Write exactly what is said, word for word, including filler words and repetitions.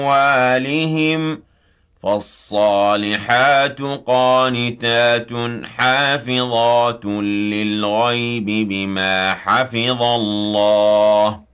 أموالهم فالصالحات قانتات حافظات للغيب بما حفظ الله